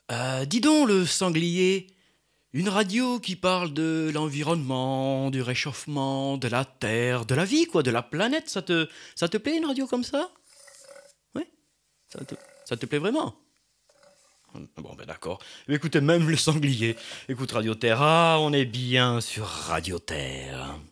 Dis donc, le sanglier, une radio qui parle de l'environnement, du réchauffement, de la Terre, de la vie, quoi, de la planète, ça te plaît une radio comme ça? Oui? Ça te, ça te plaît vraiment? Bon, ben d'accord. Écoutez, même le sanglier. Écoute Radio Terre, ah, on est bien sur Radio Terre.